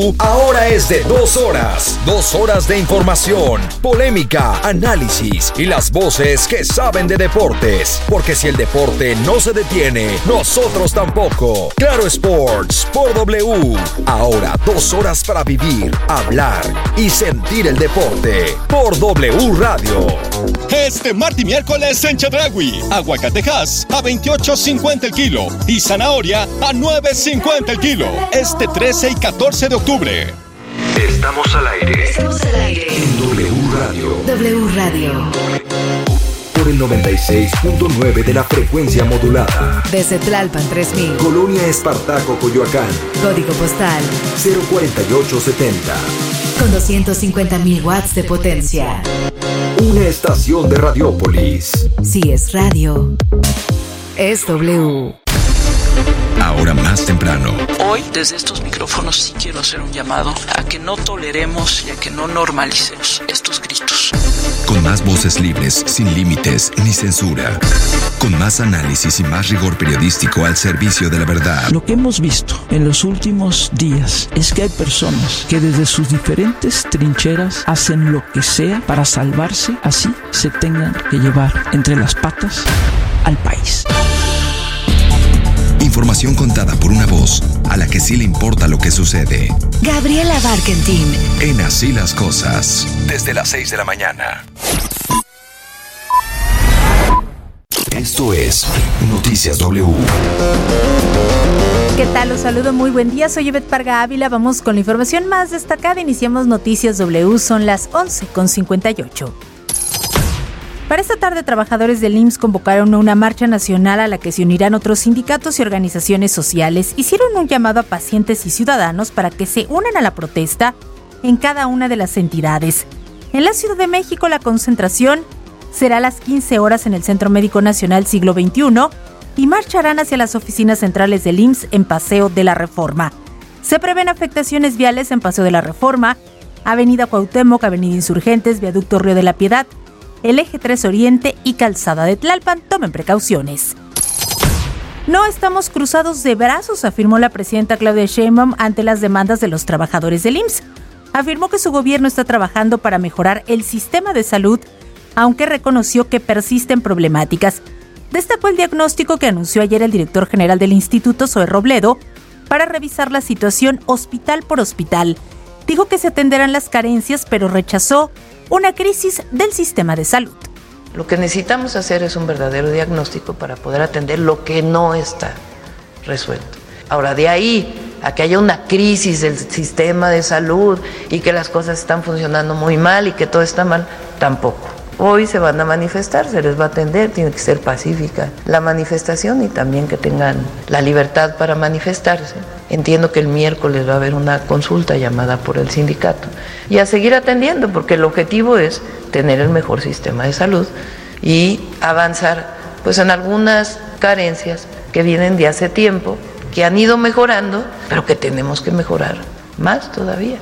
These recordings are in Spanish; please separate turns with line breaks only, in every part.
W ahora es de 2 horas. 2 horas de información, polémica, análisis y las voces que saben de deportes. Porque si el deporte no se detiene, nosotros tampoco. Claro Sports por W. Ahora 2 horas para vivir, hablar y sentir el deporte por W Radio.
Este martes y miércoles en Chedraui, aguacatejas a $28.50 el kilo y zanahoria a $9.50 el kilo. Este 13 y 14 de octubre.
Estamos al aire.
Estamos al aire.
En W Radio.
W Radio.
Por el 96.9 de la frecuencia modulada.
Desde Tlalpan 3000.
Colonia Espartaco, Coyoacán.
Código postal
04870.
con 250.000 watts de potencia.
Una estación de Radiópolis.
Si es radio, es W.
Ahora más temprano.
Hoy, desde estos micrófonos, sí quiero hacer un llamado a que no toleremos y a que no normalicemos estos gritos.
Con más voces libres, sin límites ni censura. Con más análisis y más rigor periodístico al servicio de la verdad.
Lo que hemos visto en los últimos días es que hay personas que desde sus diferentes trincheras hacen lo que sea para salvarse, así se tengan que llevar entre las patas al país.
Información contada por una voz a la que sí le importa lo que sucede.
Gabriela Barkentin.
En Así las Cosas, desde las 6 de la mañana.
Esto es Noticias W.
¿Qué tal? Los saludo, muy buen día. Soy Yvette Parga Ávila. Vamos con la información más destacada. Iniciamos Noticias W. Son las 11:58. Para esta tarde, trabajadores del IMSS convocaron una marcha nacional a la que se unirán otros sindicatos y organizaciones sociales. Hicieron un llamado a pacientes y ciudadanos para que se unan a la protesta en cada una de las entidades. En la Ciudad de México, la concentración será a las 15 horas en el Centro Médico Nacional Siglo XXI y marcharán hacia las oficinas centrales del IMSS en Paseo de la Reforma. Se prevén afectaciones viales en Paseo de la Reforma, Avenida Cuauhtémoc, Avenida Insurgentes, Viaducto Río de la Piedad, el Eje 3 Oriente y Calzada de Tlalpan. Tomen precauciones. No estamos cruzados de brazos, afirmó la presidenta Claudia Sheinbaum ante las demandas de los trabajadores del IMSS. Afirmó que su gobierno está trabajando para mejorar el sistema de salud, aunque reconoció que persisten problemáticas. Destacó el diagnóstico que anunció ayer el director general del instituto, Zoe Robledo, para revisar la situación hospital por hospital. Dijo que se atenderán las carencias, pero rechazó una crisis del sistema de salud.
Lo que necesitamos hacer es un verdadero diagnóstico para poder atender lo que no está resuelto. Ahora, de ahí a que haya una crisis del sistema de salud y que las cosas están funcionando muy mal y que todo está mal, tampoco. Hoy se van a manifestar, se les va a atender, tiene que ser pacífica la manifestación y también que tengan la libertad para manifestarse. Entiendo que el miércoles va a haber una consulta llamada por el sindicato y a seguir atendiendo, porque el objetivo es tener el mejor sistema de salud y avanzar pues en algunas carencias que vienen de hace tiempo, que han ido mejorando, pero que tenemos que mejorar más todavía.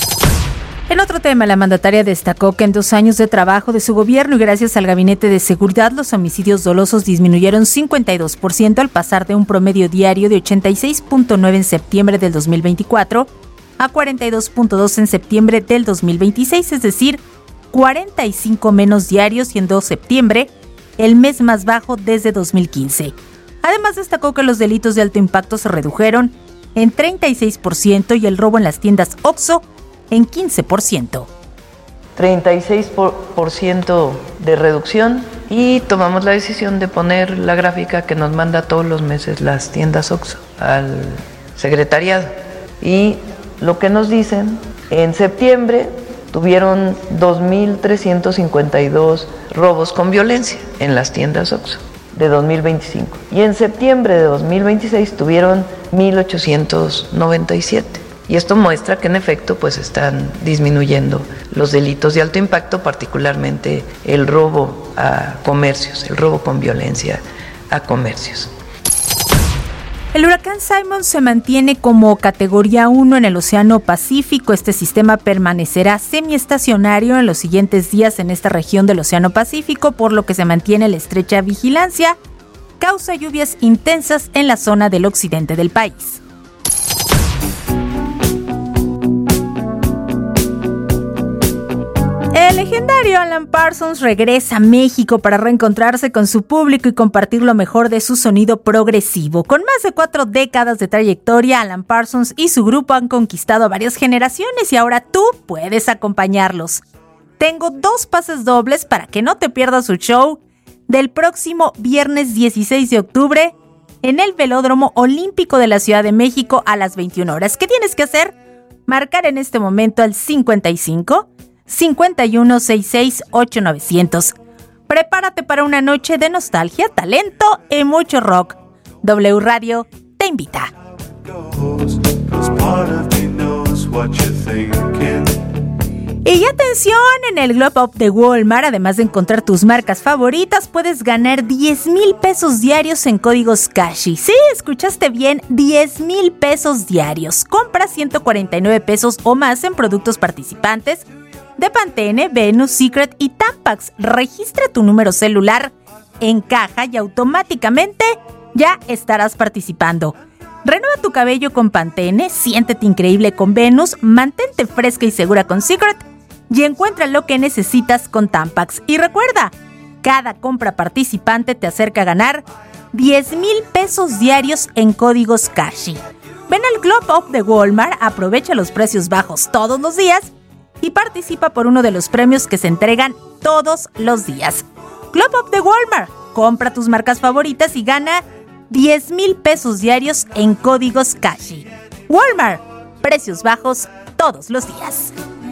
En otro tema, la mandataria destacó que en 2 años de trabajo de su gobierno y gracias al Gabinete de Seguridad, los homicidios dolosos disminuyeron 52% al pasar de un promedio diario de 86.9 en septiembre del 2024 a 42.2 en septiembre del 2026, es decir, 45 menos diarios, siendo septiembre el mes más bajo desde 2015. Además, destacó que los delitos de alto impacto se redujeron en 36% y el robo en las tiendas OXXO en 15%.
36% de reducción y tomamos la decisión de poner la gráfica que nos manda todos los meses las tiendas OXXO al secretariado. Y lo que nos dicen, en septiembre tuvieron 2.352 robos con violencia en las tiendas OXXO de 2025. Y en septiembre de 2026 tuvieron 1.897. Y esto muestra que en efecto pues están disminuyendo los delitos de alto impacto, particularmente el robo a comercios, el robo con violencia a comercios.
El huracán Simon se mantiene como categoría 1 en el Océano Pacífico. Este sistema permanecerá semiestacionario en los siguientes días en esta región del Océano Pacífico, por lo que se mantiene la estrecha vigilancia. Causa lluvias intensas en la zona del occidente del país. legendario Alan Parsons regresa a México para reencontrarse con su público y compartir lo mejor de su sonido progresivo. Con más de 4 décadas de trayectoria, Alan Parsons y su grupo han conquistado a varias generaciones y ahora tú puedes acompañarlos. Tengo 2 pases dobles para que no te pierdas su show del próximo viernes 16 de octubre en el Velódromo Olímpico de la Ciudad de México a las 21 horas. ¿Qué tienes que hacer? Marcar en este momento al 55 51 66 8900. Prepárate para una noche de nostalgia, talento y mucho rock. W Radio te invita. Y atención, en el Globe Up de Walmart, además de encontrar tus marcas favoritas, puedes ganar 10,000 pesos diarios en códigos Cashi. Sí, escuchaste bien, 10,000 pesos diarios. Compra 149 pesos o más en productos participantes de Pantene, Venus, Secret y Tampax. Registra tu número celular en caja y automáticamente ya estarás participando. Renueva tu cabello con Pantene, siéntete increíble con Venus, mantente fresca y segura con Secret y encuentra lo que necesitas con Tampax. Y recuerda, cada compra participante te acerca a ganar 10,000 pesos diarios en códigos Cashi. Ven al Globe Up de Walmart, aprovecha los precios bajos todos los días y participa por uno de los premios que se entregan todos los días. Globe Up de Walmart, compra tus marcas favoritas y gana 10,000 pesos diarios en códigos Cashi. Walmart, precios bajos todos los días.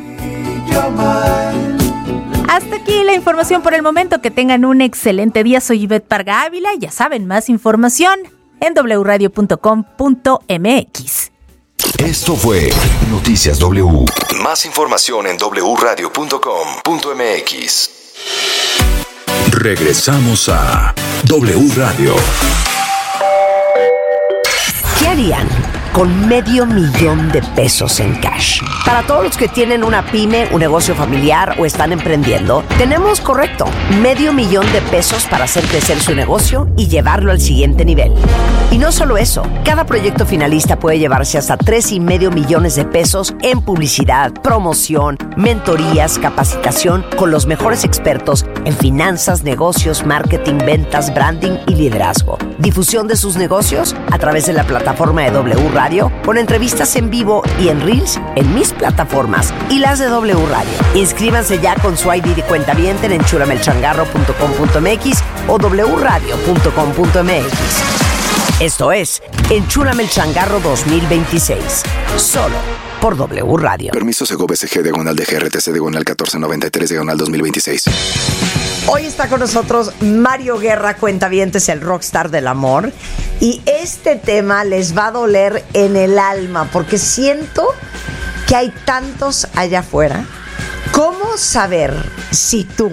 Hasta aquí la información por el momento. Que tengan un excelente día. Soy Ivette Parga Ávila. Ya saben, más información en wradio.com.mx.
Esto fue Noticias W. Más información en wradio.com.mx. Regresamos a W Radio.
¿Qué harían con $500,000 de pesos en cash? Para todos los que tienen una pyme, un negocio familiar o están emprendiendo, tenemos correcto $500,000 de pesos para hacer crecer su negocio y llevarlo al siguiente nivel. Y no solo eso, cada proyecto finalista puede llevarse hasta $3.5 millones de pesos en publicidad, promoción, mentorías, capacitación con los mejores expertos en finanzas, negocios, marketing, ventas, branding y liderazgo. Difusión de sus negocios a través de la plataforma de W Radio, con entrevistas en vivo y en Reels en mis plataformas y las de W Radio. Inscríbanse ya con su ID de cuentaviente en enchulamelchangarro.com.mx o wradio.com.mx. Esto es Enchúlame el Changarro 2026, solo por W Radio.
Permiso Segov SG /de GRTC /1493 /2026.
Hoy está con nosotros Mario Guerra, cuentavientes, el rockstar del amor. Y este tema les va a doler en el alma, porque siento que hay tantos allá afuera. ¿Cómo saber si tú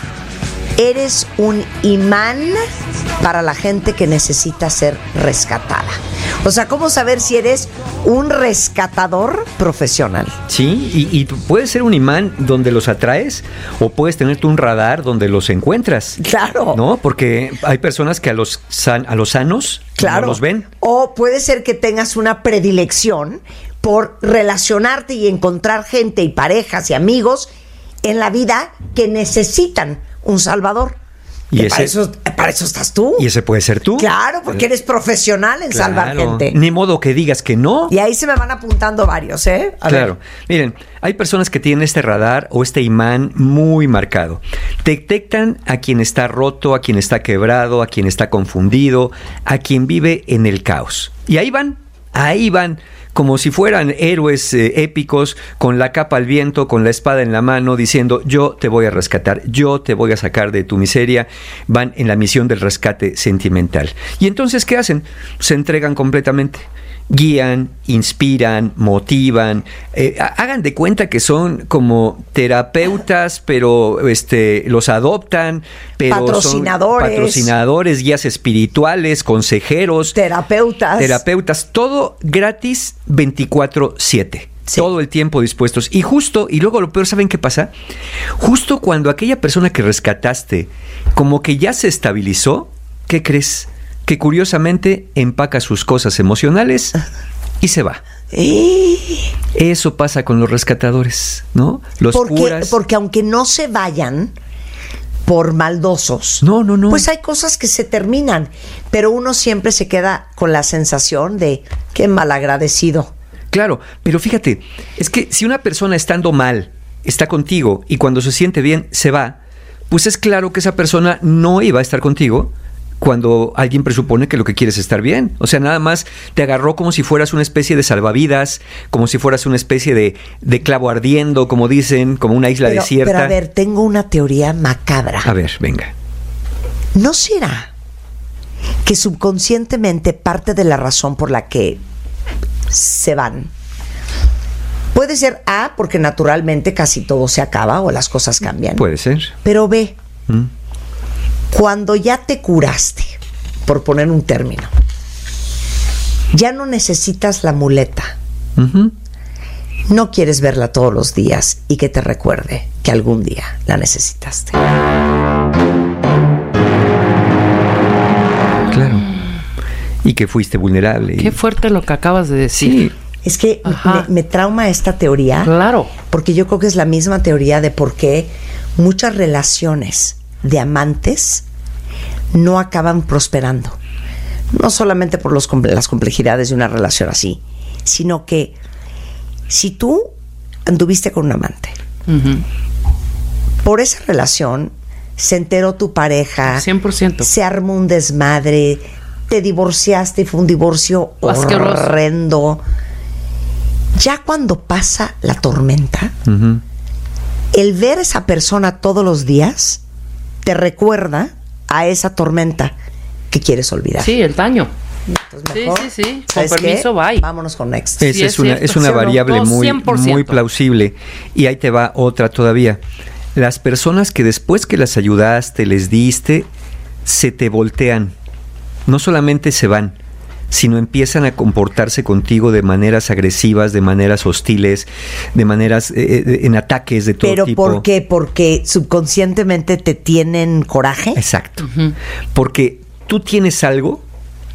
eres un imán para la gente que necesita ser rescatada? O sea, ¿cómo saber si eres un rescatador profesional?
Sí, y puedes ser un imán donde los atraes o puedes tener tú un radar donde los encuentras.
Claro.
¿No? Porque hay personas que a los sanos
claro.
no los ven.
O puede ser que tengas una predilección por relacionarte y encontrar gente y parejas y amigos en la vida que necesitan un salvador. Y para eso estás tú.
Y ese puede ser tú.
Claro, porque eres profesional en salvar gente.
Ni modo que digas que no.
Y ahí se me van apuntando varios, ¿eh?
Claro. Miren, hay personas que tienen este radar o este imán muy marcado. Detectan a quien está roto, a quien está quebrado, a quien está confundido, a quien vive en el caos. Y ahí van, como si fueran héroes épicos, con la capa al viento, con la espada en la mano, diciendo: yo te voy a rescatar, yo te voy a sacar de tu miseria. Van en la misión del rescate sentimental. Y entonces, ¿qué hacen? Se entregan completamente. Guían, inspiran, motivan. Hagan de cuenta que son como terapeutas, pero los adoptan. Pero
patrocinadores.
Son patrocinadores, guías espirituales, consejeros. Terapeutas. Todo gratis 24/7. Sí. Todo el tiempo dispuestos. Y luego lo peor, ¿saben qué pasa? Justo cuando aquella persona que rescataste como que ya se estabilizó, ¿qué crees? Que curiosamente empaca sus cosas emocionales y se va. Eso pasa con los rescatadores, ¿no? Los curas.
Porque aunque no se vayan por maldosos,
no,
pues hay cosas que se terminan, pero uno siempre se queda con la sensación de qué malagradecido.
Claro, pero fíjate, es que si una persona estando mal está contigo y cuando se siente bien se va, pues es claro que esa persona no iba a estar contigo cuando alguien presupone que lo que quieres es estar bien. O sea, nada más te agarró como si fueras una especie de salvavidas, como si fueras una especie de clavo ardiendo, como dicen, como una isla desierta.
Pero a ver, tengo una teoría macabra.
A ver, venga.
¿No será que subconscientemente parte de la razón por la que se van puede ser A, porque naturalmente casi todo se acaba o las cosas cambian?
Puede ser.
Pero B, cuando ya te curaste, por poner un término, ya no necesitas la muleta. No quieres verla todos los días y que te recuerde que algún día la necesitaste.
Claro. Y que fuiste vulnerable.
Qué fuerte lo que acabas de decir.
Sí.
Es que me trauma esta teoría.
Claro.
Porque yo creo que es la misma teoría de por qué muchas relaciones de amantes no acaban prosperando. No solamente por las complejidades de una relación así, sino que si tú anduviste con un amante, por esa relación se enteró tu pareja,
100%.
Se armó un desmadre, te divorciaste y fue un divorcio
asqueroso,
horrendo. Ya cuando pasa la tormenta, el ver a esa persona todos los días te recuerda a esa tormenta que quieres olvidar.
Sí, el daño.
Mejor,
sí. Con permiso, bye.
Vámonos con next.
Esa es una variable muy plausible. Y ahí te va otra todavía. Las personas que después que las ayudaste, les diste, se te voltean. No solamente se van, sino empiezan a comportarse contigo de maneras agresivas, de maneras hostiles, de maneras en ataques de todo tipo.
¿Pero por qué? ¿Porque subconscientemente te tienen coraje?
Exacto. Porque tú tienes algo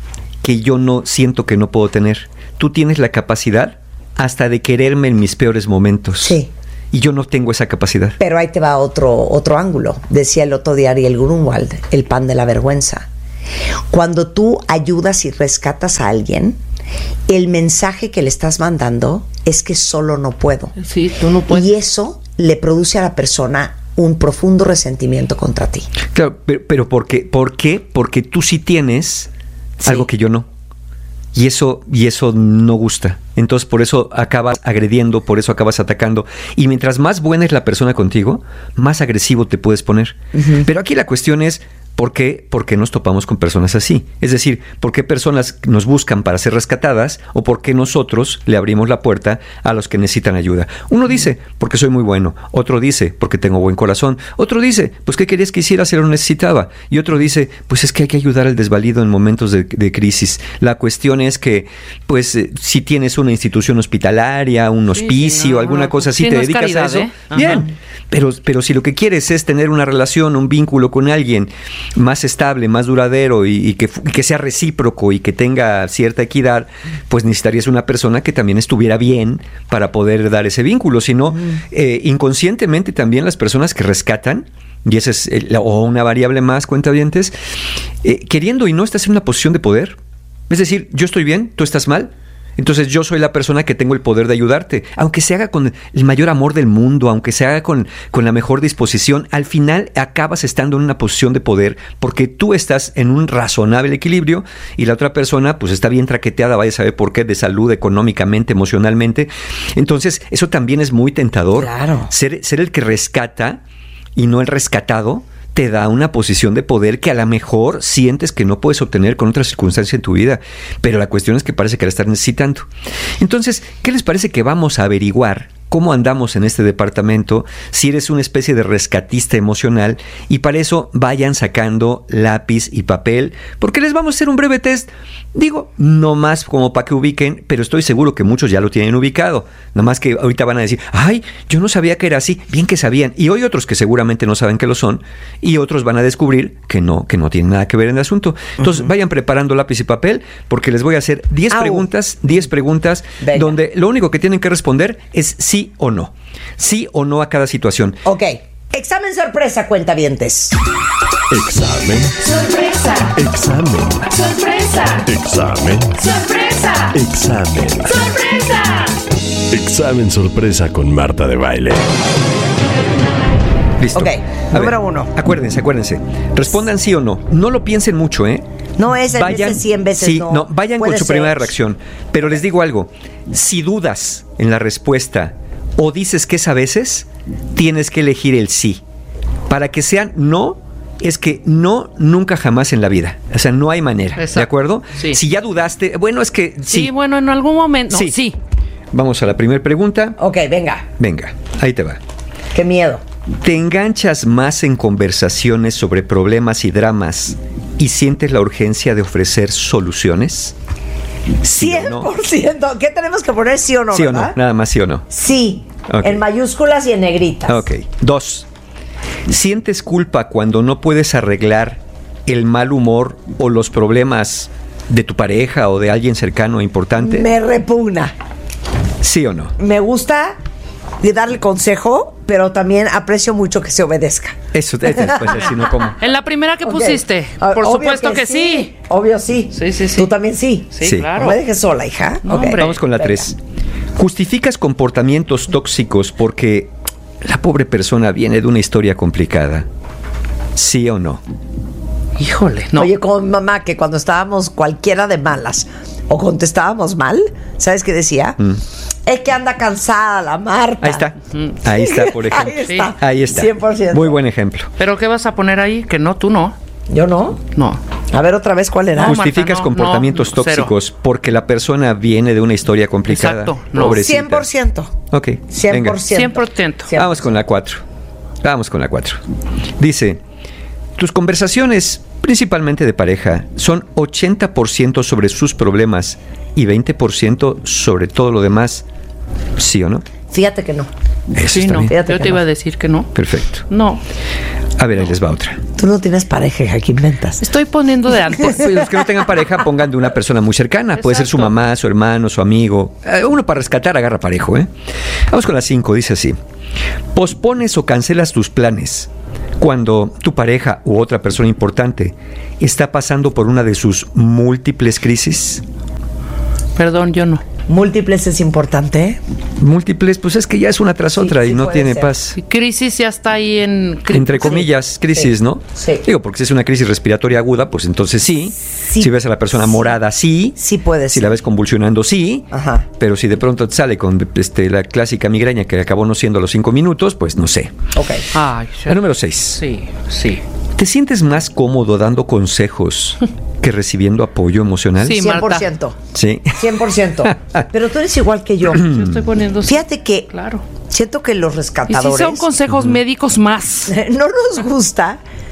que yo no siento que no puedo tener. Tú tienes la capacidad hasta de quererme en mis peores momentos.
Sí.
Y yo no tengo esa capacidad.
Pero ahí te va otro ángulo. Decía el otro día Ariel Grunwald, el pan de la vergüenza. Cuando tú ayudas y rescatas a alguien, el mensaje que le estás mandando es que solo no puedo.
Sí, tú no puedes.
Y eso le produce a la persona un profundo resentimiento contra ti.
Claro, pero ¿por qué? Porque tú sí tienes algo que yo no. Y eso no gusta. Entonces por eso acabas agrediendo, por eso acabas atacando. Y mientras más buena es la persona contigo, más agresivo te puedes poner. Pero aquí la cuestión es, ¿por qué? Porque nos topamos con personas así. Es decir, ¿por qué personas nos buscan para ser rescatadas o por qué nosotros le abrimos la puerta a los que necesitan ayuda? Uno dice, porque soy muy bueno. Otro dice, porque tengo buen corazón. Otro dice, pues ¿qué querías que hiciera si lo necesitaba? Y otro dice, pues es que hay que ayudar al desvalido en momentos de crisis. La cuestión es que, pues, si tienes una institución hospitalaria, un hospicio, alguna cosa así, te dedicas a eso. Bien, pero si lo que quieres es tener una relación, un vínculo con alguien más estable, más duradero y que sea recíproco y que tenga cierta equidad, pues necesitarías una persona que también estuviera bien para poder dar ese vínculo. Si no, inconscientemente también las personas que rescatan, y esa es o una variable más, cuentavientes, queriendo y no estás en una posición de poder. Es decir, yo estoy bien, tú estás mal. Entonces yo soy la persona que tengo el poder de ayudarte. Aunque se haga con el mayor amor del mundo, aunque se haga con la mejor disposición, al final acabas estando en una posición de poder porque tú estás en un razonable equilibrio y la otra persona pues está bien traqueteada, vaya a saber por qué, de salud, económicamente, emocionalmente. Entonces eso también es muy tentador.
Claro.
Ser el que rescata y no el rescatado te da una posición de poder que a lo mejor sientes que no puedes obtener con otras circunstancias en tu vida, pero la cuestión es que parece que la estás necesitando. Entonces, ¿qué les parece que vamos a averiguar cómo andamos en este departamento, si eres una especie de rescatista emocional, y para eso vayan sacando lápiz y papel, porque les vamos a hacer un breve test, digo, no más como para que ubiquen, pero estoy seguro que muchos ya lo tienen ubicado, nada más que ahorita van a decir, ay, yo no sabía que era así, bien que sabían, y hoy otros que seguramente no saben que lo son, y otros van a descubrir que no tienen nada que ver en el asunto. Entonces vayan preparando lápiz y papel, porque les voy a hacer 10 preguntas, Venga. Donde lo único que tienen que responder es sí o no a cada situación.
Ok, examen sorpresa, cuentavientes.
Examen.
Sorpresa.
Examen.
Sorpresa.
Examen.
Sorpresa.
Examen.
Sorpresa.
Examen sorpresa con Marta de Baile.
Listo.
Ok, número 1.
Acuérdense. Respondan sí o no. No lo piensen mucho, ¿eh?
No es el veces 100 veces
sí,
no.
Vayan con su primera reacción. Pero les digo algo. Si dudas en la respuesta o dices que es a veces, tienes que elegir el sí. Para que sean no, es que no, nunca jamás en la vida. O sea, no hay manera. Exacto. ¿De acuerdo? Sí. Si ya dudaste, bueno, es que sí.
Sí, bueno, en algún momento. No, sí.
Vamos a la primera pregunta.
Ok, venga.
Venga, ahí te va.
Qué miedo.
¿Te enganchas más en conversaciones sobre problemas y dramas y sientes la urgencia de ofrecer soluciones? ¿Sí
100%. No? ¿Qué tenemos que poner sí o no?
Sí
¿verdad?
o no, nada más sí o no.
Sí,
okay.
En mayúsculas y en negritas.
Ok. 2. ¿Sientes culpa cuando no puedes arreglar el mal humor o los problemas de tu pareja o de alguien cercano e importante?
Me repugna.
¿Sí o no?
Me gusta de darle consejo, pero también aprecio mucho que se obedezca.
Eso es después así, ¿no? ¿Cómo?
En la primera que pusiste, por supuesto que sí.
Obvio sí.
Sí.
Tú también sí.
Sí, claro.
No me dejes sola, hija.
No,
okay.
Vamos con la 3. ¿Justificas comportamientos tóxicos porque la pobre persona viene de una historia complicada? ¿Sí o no?
Híjole, no.
Oye, con mi mamá, que cuando estábamos cualquiera de malas o contestábamos mal, ¿sabes qué decía? Es que anda cansada la Marta.
Ahí está, por ejemplo. Ahí está.
100%.
Muy buen ejemplo.
¿Pero qué vas a poner ahí? Que no, tú no.
¿Yo no?
No.
A ver, otra vez, ¿cuál era?
Justificas
Marta,
comportamientos tóxicos porque la persona viene de una historia complicada.
Exacto. No.
Pobrecita.
100%.
Ok.
100%.
Venga.
100%.
Vamos con la 4. Dice, tus conversaciones, principalmente de pareja, son 80% sobre sus problemas y 20% sobre todo lo demás. ¿Sí o no?
Fíjate que no.
Eso
sí, no.
Yo
te iba a decir que no.
Perfecto.
No.
A ver, ahí les va otra.
Tú no tienes pareja, hija, ¿qué inventas?
Estoy poniendo de antes.
Pues los que no tengan pareja, pongan de una persona muy cercana. Exacto. Puede ser su mamá, su hermano, su amigo. Uno para rescatar agarra parejo, ¿eh? Vamos con la 5, dice así. ¿Pospones o cancelas tus planes cuando tu pareja u otra persona importante está pasando por una de sus múltiples crisis?
Perdón, yo no.
¿Múltiples es importante?
Múltiples, pues es que ya es una tras otra y no tiene paz.
Crisis ya está ahí en...
Entre comillas, crisis, ¿no?
Sí.
Digo, porque si es una crisis respiratoria aguda, pues entonces sí. Si ves a la persona morada, sí.
Sí puede ser.
Si la ves convulsionando, sí.
Ajá.
Pero si de pronto te sale con la clásica migraña que acabó no siendo a los 5 minutos, pues no sé.
Ok.
Ay,
la número 6.
Sí.
¿Te sientes más cómodo dando consejos que recibiendo apoyo emocional?
Sí,
100%.
Sí.
100%. Pero tú eres igual que yo.
Yo estoy poniendo...
Fíjate que
claro.
Siento que los rescatadores...
Y si son consejos médicos más.
No nos gusta